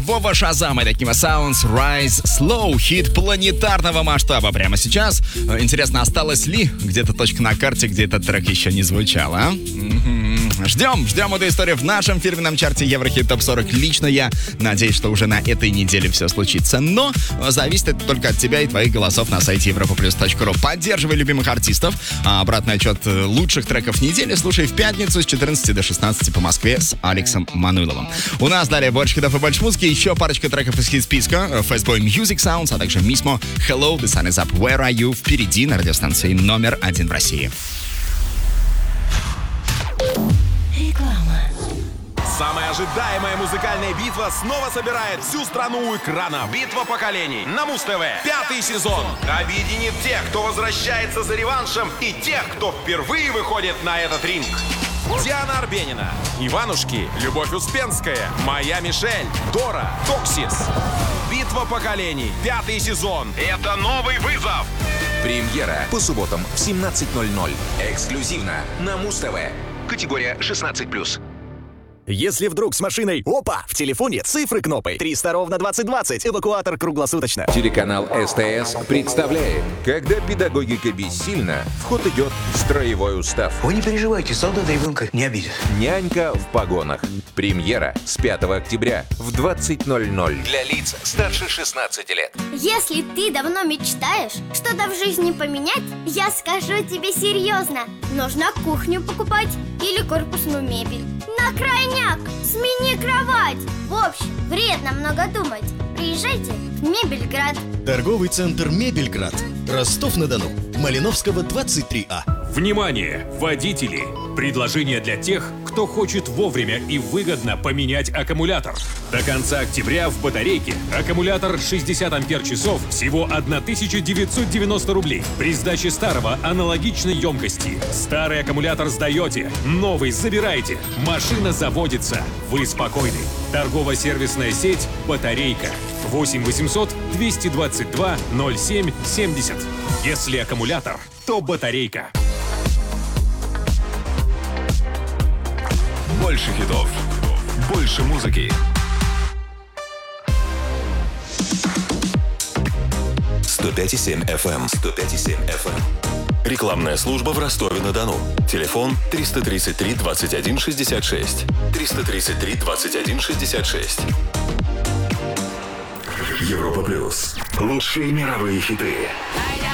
Вова Шазам и Такима Sounds Rise Slow, хит планетарного масштаба прямо сейчас. Интересно, осталась ли где-то точка на карте, где этот трек еще не звучал, а? Ждем эту историю в нашем фирменном чарте Еврохит Топ 40. Лично я надеюсь, что уже на этой неделе все случится. Но зависит это только от тебя и твоих голосов на сайте europaplus.ru. Поддерживай любимых артистов. Обратный отчет лучших треков недели слушай в пятницу с 14 до 16 по Москве с Алексом Мануиловым. У нас далее больше хитов и больше музыки. Еще парочка треков из хит-списка. Fastboy Music Sounds, а также Мисмо Hello, The Sun Is Up, Where Are You впереди на радиостанции номер 1 в России. Самая ожидаемая музыкальная битва снова собирает всю страну у экрана. Битва поколений на Муз-ТВ. 5-й сезон объединит тех, кто возвращается за реваншем, и тех, кто впервые выходит на этот ринг. Диана Арбенина, Иванушки, Любовь Успенская, Моя Мишель, Дора, Токсис. Битва поколений. 5-й сезон. Это новый вызов. Премьера по субботам в 17:00. Эксклюзивно на Муз-ТВ. Категория 16+. Если вдруг с машиной, опа, в телефоне цифры кнопой 300 ровно 2020, эвакуатор круглосуточно. Телеканал СТС представляет, когда педагогика бессильна, в ход идет строевой устав. Вы не переживайте, солдата ребенка не обидит. Нянька в погонах. Премьера с 5 октября в 20:00. Для лиц старше 16 лет. Если ты давно мечтаешь что-то в жизни поменять, я скажу тебе серьезно. Нужно кухню покупать или корпусную мебель. На крайняк, смени кровать. В общем, вредно много думать. Приезжайте в Мебельград. Торговый центр Мебельград. Ростов-на-Дону. Малиновского, 23А. Внимание, водители! Предложение для тех, кто хочет вовремя и выгодно поменять аккумулятор. До конца октября в батарейке аккумулятор 60 ампер-часов всего 1990 рублей. При сдаче старого аналогичной емкости. Старый аккумулятор сдаете, новый забираете. Машина заводится. Вы спокойны. Торгово-сервисная сеть «Батарейка». 8 800 222 07 70. Если аккумулятор, то батарейка. Больше хитов. Больше музыки. 105,7 FM. 105,7 FM. Рекламная служба в Ростове-на-Дону. Телефон 333 21 66. 333 21 66. Европа плюс. Лучшие мировые хиты.